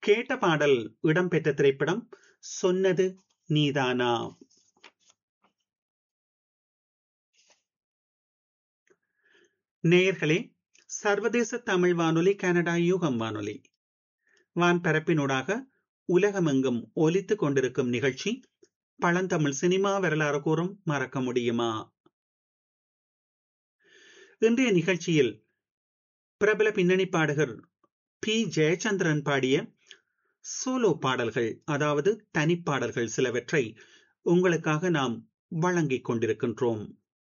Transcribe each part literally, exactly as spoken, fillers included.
கேட்ட பாடல் இடம்பெற்ற திரைப்படம் சொன்னது நீதானா. நேயர்களே, சர்வதேச தமிழ் வானொலி கனடா யூகம் வானொலி வான்பரப்பினூடாக உலகமெங்கும் ஒலித்துக் கொண்டிருக்கும் நிகழ்ச்சி பழந்தமிழ் சினிமா வரலாறு கூறும் மறக்க முடியுமா. இன்றைய நிகழ்ச்சியில் பிரபல பின்னணி பாடகர் பி ஜெயச்சந்திரன் பாடிய சோலோ பாடல்கள், அதாவது தனிப்பாடல்கள் சிலவற்றை உங்களுக்காக நாம் வழங்கிக் கொண்டிருக்கின்றோம்.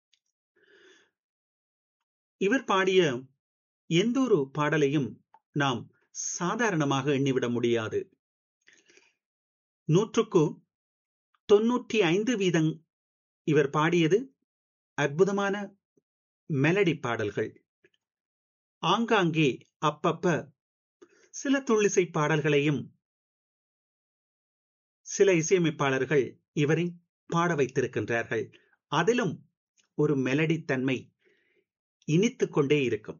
இவர் பாடிய எந்த ஒரு பாடலையும் நாம் சாதாரணமாக எண்ணிவிட முடியாது. நூற்றுக்கு தொன்னூற்றி ஐந்து வீதம் இவர் பாடியது அற்புதமான மெலடி பாடல்கள். ஆங்காங்கே அப்பப்ப சில துள்ளிசை பாடல்களையும் சில இசையமைப்பாளர்கள் இவரை பாட வைத்திருக்கின்றார்கள். அதிலும் ஒரு மெலடி தன்மை இனித்துக் கொண்டே இருக்கும்.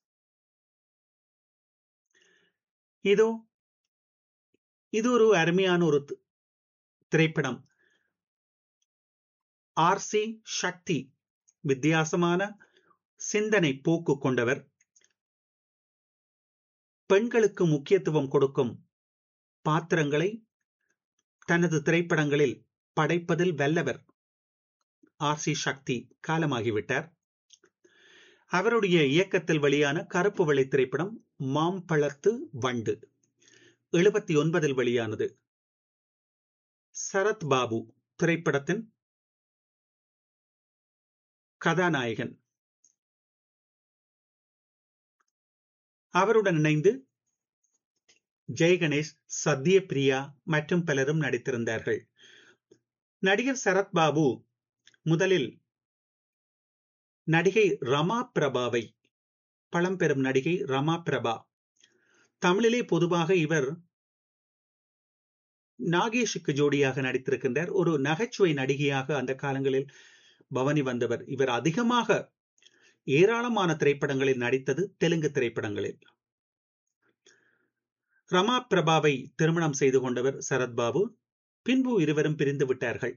இதோ இது ஒரு அருமையான ஒரு திரைப்படம். ஆர் சி சக்தி வித்தியாசமான சிந்தனை போக்கு கொண்டவர். பெண்களுக்கு முக்கியத்துவம் கொடுக்கும் பாத்திரங்களை தனது திரைப்படங்களில் படைப்பதில் வல்லவர். ஆர் சி சக்தி காலமாகிவிட்டார். அவருடைய இயக்கத்தில் வெளியான கருப்பு வெள்ளை திரைப்படம் மாம்பழத்து வண்டு எழுபத்தி ஒன்பதில் வெளியானது. சரத் பாபு திரைப்படத்தின் கதாநாயகன். அவருடன் இணைந்து ஜெயகணேஷ், சத்யபிரியா மற்றும் பலரும் நடித்திருந்தார்கள். நடிகர் சரத் பாபு முதலில் நடிகை ரமா பிரபாவை, பழம்பெரும் நடிகை ரமா பிரபா, தமிழிலே பொதுவாக இவர் நாகேஷுக்கு ஜோடியாக நடித்திருக்கின்றார். ஒரு நகைச்சுவை நடிகையாக அந்த காலங்களில் பவனி வந்தவர். இவர் அதிகமாக ஏராளமான திரைப்படங்களில் நடித்தது தெலுங்கு திரைப்படங்களில். ரமா பிரபாவை திருமணம் செய்து கொண்டவர் சரத்பாபு. பின்பு இருவரும் பிரிந்து விட்டார்கள்.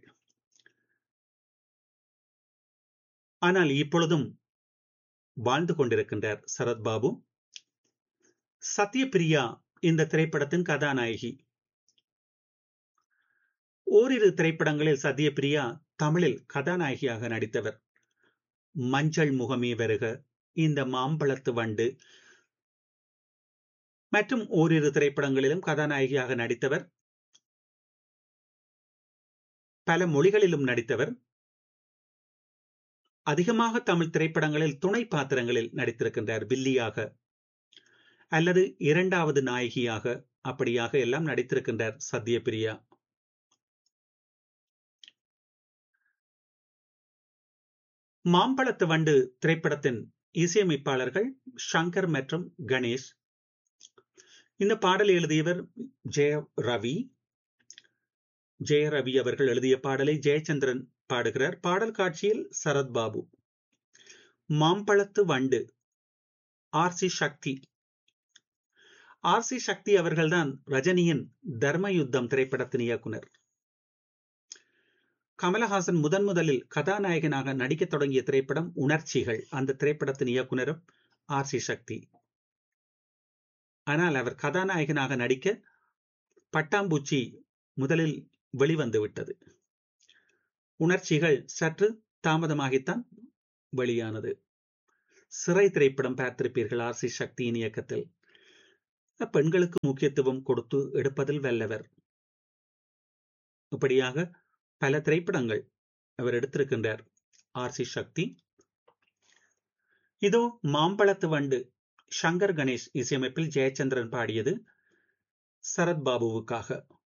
ஆனால் இப்பொழுதும் வாழ்ந்து கொண்டிருக்கின்றார் சரத்பாபு. சத்யபிரியா இந்த திரைப்படத்தின் கதாநாயகி. ஓரிரு திரைப்படங்களில் சத்யபிரியா தமிழில் கதாநாயகியாக நடித்தவர். மஞ்சள் முகமே வருக, இந்த மாம்பழத்து வண்டு மற்றும் ஓரிரு திரைப்படங்களிலும் கதாநாயகியாக நடித்தவர். பல மொழிகளிலும் நடித்தவர். அதிகமாக தமிழ் திரைப்படங்களில் துணை பாத்திரங்களில் நடித்திருக்கின்றார். வில்லியாக அல்லது இரண்டாவது நாயகியாக, அப்படியாக எல்லாம் நடித்திருக்கின்றார் சத்யபிரியா. மாம்பழத்து வண்டு திரைப்படத்தின் இசையமைப்பாளர்கள் சங்கர் மற்றும் கணேஷ். இந்த பாடல் எழுதியவர் ஜெய ரவி. ஜெய ரவி அவர்கள் எழுதிய பாடலை ஜெயச்சந்திரன் பாடுகிறார். பாடல் காட்சியில் சரத்பாபு. மாம்பழத்து வண்டு ஆர் சி சக்தி. ஆர் சி சக்தி அவர்கள்தான் ரஜினியின் தர்மயுத்தம் திரைப்படத்தின் இயக்குனர். கமலஹாசன் முதன் முதலில் கதாநாயகனாக நடிக்க தொடங்கிய திரைப்படம் உணர்ச்சிகள். அந்த திரைப்படத்தின் இயக்குனரும் ஆர் சி சக்தி. ஆனால் அவர் கதாநாயகனாக நடிக்க பட்டாம்பூச்சி முதலில் வெளிவந்து விட்டது. உணர்ச்சிகள் சற்று தாமதமாகித்தான் வெளியானது. சிறை திரைப்படம் பார்த்திருப்பீர்கள் ஆர் சி சக்தியின் இயக்கத்தில். பெண்களுக்கு முக்கியத்துவம் கொடுத்து எடுப்பதில் வல்லவர். இப்படியாக பல திரைப்படங்கள் அவர் எடுத்திருக்கின்றார் ஆர் சி சக்தி. இதோ மாம்பழத்து வண்டு சங்கர் கணேஷ் இசையமைப்பில் ஜெயச்சந்திரன் பாடியது சரத்பாபுவுக்காக.